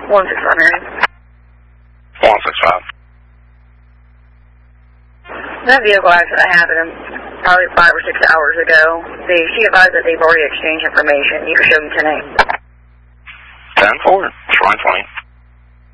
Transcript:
165 Marion. 165. That vehicle accident happened probably 5 or 6 hours ago. She advised that they've already exchanged information. You can show them 10-8. 10-4. It's 2020.